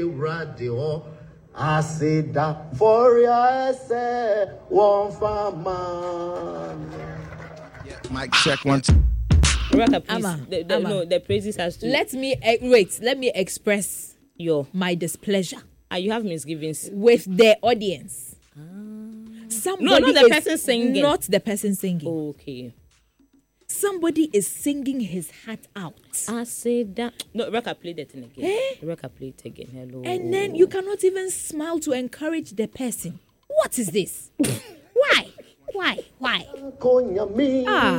Radio. I said that for your say one farmer. Mic check 1 Rebecca, please. Amma, No, the praises has to. Let me express my displeasure. You have misgivings with the audience. Somebody not the person singing. Not the person singing. Okay. Somebody is singing his heart out. I said that. No, Rebecca, play that thing again. Rebecca, play it again. Hello. And then you cannot even smile to encourage the person. What is this? Why?